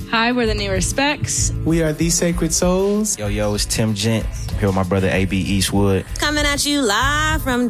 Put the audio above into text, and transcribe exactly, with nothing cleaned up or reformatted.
Hi, we're the New Respects. We are The Sacred Souls. Yo, yo, it's Tim Gent. I'm here with my brother A B Eastwood. Coming at you live from